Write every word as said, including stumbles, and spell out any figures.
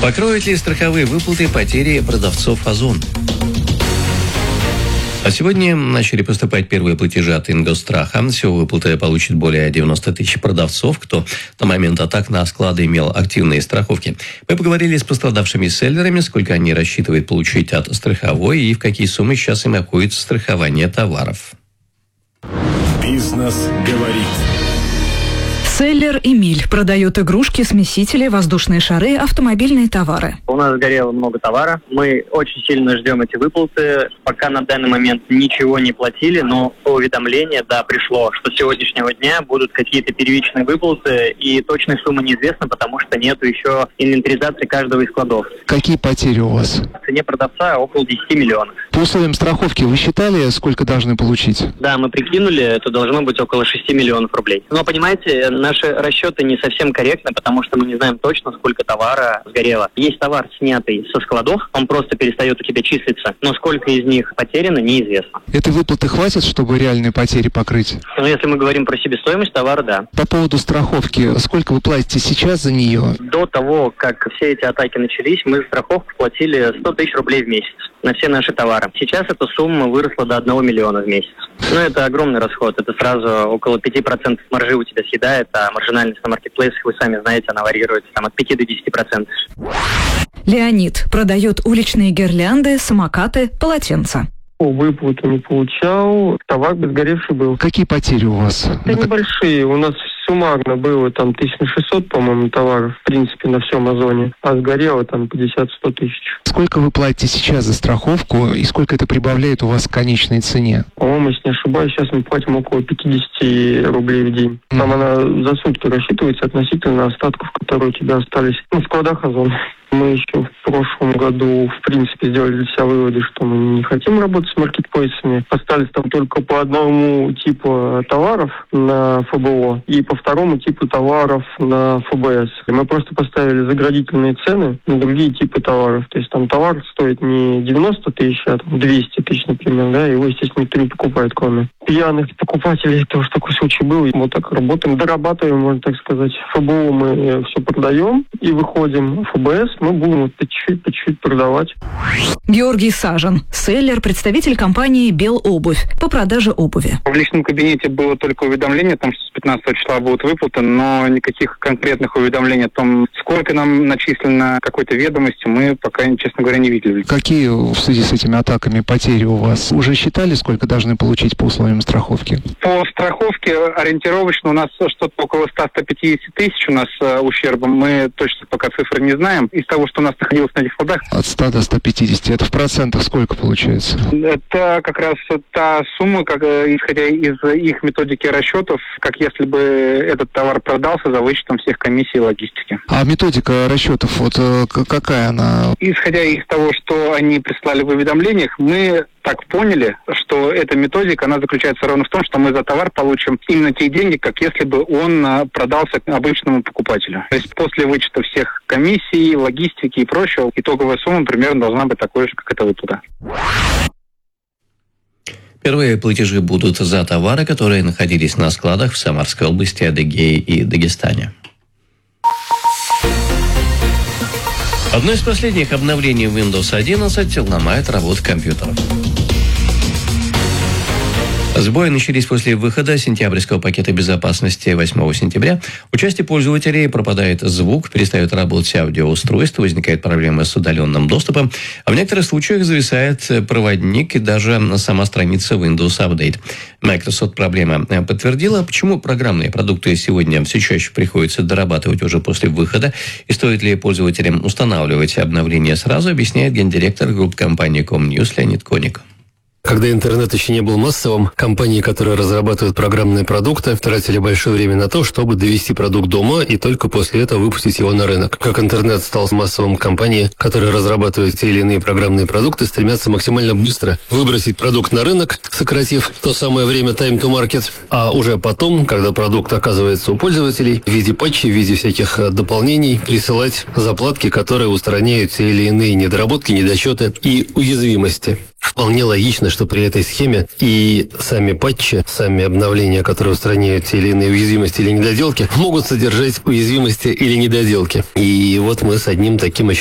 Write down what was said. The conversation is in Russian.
Покроют ли страховые выплаты потери продавцов Озон? А сегодня начали поступать первые платежи от Ингостраха. Всего выплаты получит более девяносто тысяч продавцов, кто на момент атак на склады имел активные страховки. Мы поговорили с пострадавшими селлерами, сколько они рассчитывают получить от страховой и в какие суммы сейчас им обходится страхование товаров. Бизнес говорит. Селлер Эмиль продает игрушки, смесители, воздушные шары, автомобильные товары. У нас сгорело много товара. Мы очень сильно ждем эти выплаты. Пока на данный момент ничего не платили, но уведомление, да, пришло, что с сегодняшнего дня будут какие-то первичные выплаты, и точной суммы неизвестно, потому что нету еще инвентаризации каждого из складов. Какие потери у вас? В цене продавца около десять миллионов. По условиям страховки вы считали, сколько должны получить? Да, мы прикинули, это должно быть около шесть миллионов рублей. Но, понимаете, наши расчеты не совсем корректны, потому что мы не знаем точно, сколько товара сгорело. Есть товар, снятый со складов, он просто перестает у тебя числиться, но сколько из них потеряно, неизвестно. Этой выплаты хватит, чтобы реальные потери покрыть? Но если мы говорим про себестоимость товара, да. По поводу страховки, сколько вы платите сейчас за нее? До того, как все эти атаки начались, мы за страховку платили сто тысяч рублей в месяц на все наши товары. Сейчас эта сумма выросла до одного миллиона в месяц. Но это огромный расход. Это сразу около пяти процентов маржи у тебя съедает, а маржинальность на маркетплейсах, вы сами знаете, она варьируется там, от пяти до десяти процентов. Леонид продает уличные гирлянды, самокаты, полотенца. Выплату не получал, товар бы сгоревший был. Какие потери у вас? Да небольшие. У нас суммарно было там тысяча шестьсот, по-моему, товаров, в принципе, на всем Озоне. А сгорело там пятьдесят-сто тысяч. Сколько вы платите сейчас за страховку и сколько это прибавляет у вас к конечной цене? По-моему, если не ошибаюсь, сейчас мы платим около пятьдесят рублей в день. Там mm. она за сутки рассчитывается относительно остатков, которые у тебя остались на складах Озона. Мы еще в прошлом году, в принципе, сделали для себя выводы, что мы не хотим работать с маркетплейсами. Остались там только по одному типу товаров на эф бэ о и по второму типу товаров на эф бэ эс. И мы просто поставили заградительные цены на другие типы товаров. То есть там товар стоит не девяносто тысяч, а там двести тысяч, например, да, его, естественно, никто не покупает, кроме пьяных покупателей. Тоже такой случай был. Вот так работаем, дорабатываем, можно так сказать. эф бэ о мы все продаем и выходим. эф бэ эс мы будем вот по чуть-чуть, по чуть-чуть продавать. Георгий Сажин, селлер, представитель компании «Белобувь» по продаже обуви. В личном кабинете было только уведомление о том, что с пятнадцатого числа будут выплаты, но никаких конкретных уведомлений о том, сколько нам начислено какой-то ведомости, мы пока, честно говоря, не видели. Какие в связи с этими атаками потери у вас? Уже считали, сколько должны получить по условиям страховки? По страховке ориентировочно у нас что-то около ста — ста пятидесяти тысяч у нас э, ущерба. Мы точно пока цифры не знаем. Из того, что у нас находилось на этих складах. От ста до ста пятидесяти. Это в процентах сколько получается? Это как раз та сумма, как, исходя из их методики расчетов, как если бы этот товар продался за вычетом всех комиссий и логистики. А методика расчетов, вот какая она? Исходя из того, что они прислали в уведомлениях, мы так поняли, что эта методика, она заключается ровно в том, что мы за товар получим именно те деньги, как если бы он продался обычному покупателю. То есть после вычета всех комиссий, логистики и прочего, итоговая сумма примерно должна быть такой же, как эта выплата. Первые платежи будут за товары, которые находились на складах в Самарской области, Адыгее и Дагестане. Одно из последних обновлений Windows одиннадцать ломает работу компьютеров. Сбои начались после выхода сентябрьского пакета безопасности восьмого сентября. У части пользователей пропадает звук, перестает работать аудиоустройство, возникают проблемы с удаленным доступом, а в некоторых случаях зависает проводник и даже сама страница Windows Update. Microsoft проблемы подтвердила. Почему программные продукты сегодня все чаще приходится дорабатывать уже после выхода и стоит ли пользователям устанавливать обновления сразу, объясняет гендиректор группы компании Комньюз Леонид Коник. Когда интернет еще не был массовым, компании, которые разрабатывают программные продукты, тратили большое время на то, чтобы довести продукт до ума и только после этого выпустить его на рынок. Как интернет стал массовым, компании, которые разрабатывают те или иные программные продукты, стремятся максимально быстро выбросить продукт на рынок, сократив то самое время time to market, а уже потом, когда продукт оказывается у пользователей, в виде патчей, в виде всяких дополнений, присылать заплатки, которые устраняют те или иные недоработки, недочеты и уязвимости. Вполне логично, что при этой схеме и сами патчи, сами обновления, которые устраняют те или иные уязвимости или недоделки, могут содержать уязвимости или недоделки. И вот мы с одним таким